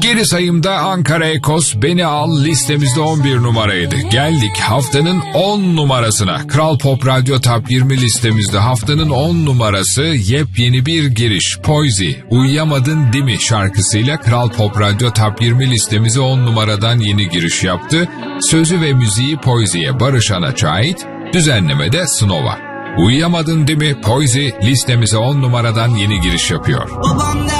Geri sayımda Ankara Ekos Beni Al listemizde 11 numaraydı. Geldik haftanın 10 numarasına. Kral Pop Radyo Top 20 listemizde haftanın 10 numarası yepyeni bir giriş. Poizy, Uyuyamadın Değil Mi şarkısıyla Kral Pop Radyo Top 20 listemize 10 numaradan yeni giriş yaptı. Sözü ve müziği Poizy'ye Barış Anaç'a ait, düzenlemede Snow'a. Uyuyamadın Değil Mi Poizy listemize 10 numaradan yeni giriş yapıyor.